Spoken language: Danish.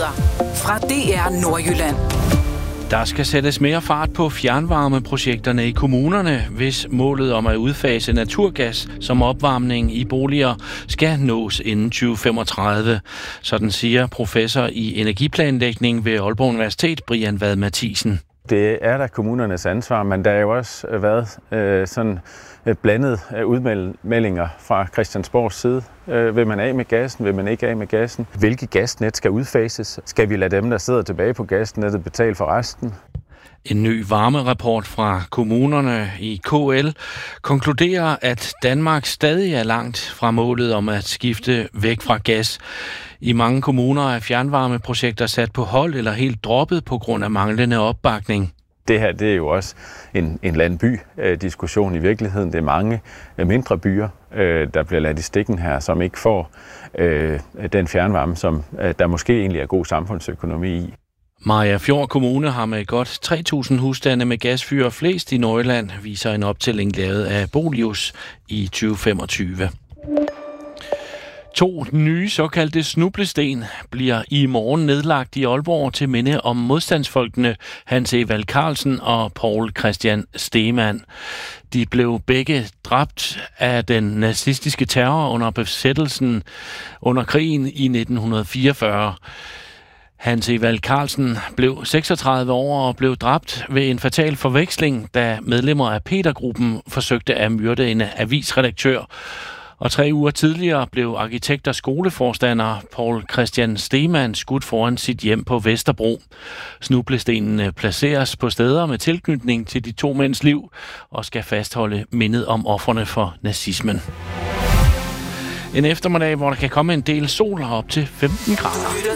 nyheder fra DR Nordjylland. Der skal sættes mere fart på fjernvarmeprojekterne i kommunerne, hvis målet om at udfase naturgas som opvarmning i boliger skal nås inden 2035. Sådan siger professor i energiplanlægning ved Aalborg Universitet, Brian Vad Mathisen. Det er da kommunernes ansvar, men der har jo også været sådan blandede udmeldinger fra Christiansborgs side. Vil man af med gassen? Vil man ikke af med gassen? Hvilke gasnet skal udfases? Skal vi lade dem, der sidder tilbage på gasnettet, betale for resten? En ny varmerapport fra kommunerne i KL konkluderer, at Danmark stadig er langt fra målet om at skifte væk fra gas. I mange kommuner er fjernvarmeprojekter sat på hold eller helt droppet på grund af manglende opbakning. Det her, det er jo også en landby-diskussion i virkeligheden. Det er mange mindre byer, der bliver ladt i stikken her, som ikke får den fjernvarme, som der måske egentlig er god samfundsøkonomi i. Mariagerfjord Kommune har med godt 3.000 husstande med gasfyr flest i Nordjylland, viser en optælling lavet af Bolius i 2025. 2 nye såkaldte snublesten bliver i morgen nedlagt i Aalborg til minde om modstandsfolkene Hans Evald Carlsen og Poul Christian Stemann. De blev begge dræbt af den nazistiske terror under besættelsen under krigen i 1944. Hans Evald Carlsen blev 36 år og blev dræbt ved en fatal forveksling, da medlemmer af Petergruppen forsøgte at myrde en avisredaktør. Og 3 uger tidligere blev arkitekt og skoleforstander Poul Christian Stemann skudt foran sit hjem på Vesterbro. Snublestenene placeres på steder med tilknytning til de 2 mænds liv og skal fastholde mindet om ofrene for nazismen. En eftermiddag, hvor der kan komme en del sol og op til 15 grader.